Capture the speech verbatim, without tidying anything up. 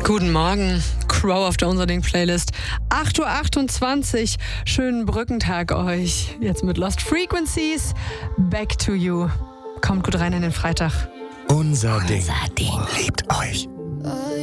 Guten Morgen, Crow auf der Unser Ding Playlist. acht Uhr achtundzwanzig, schönen Brückentag euch. Jetzt mit Lost Frequencies, Back to You. Kommt gut rein in den Freitag. Unser Ding Unser Ding liebt euch.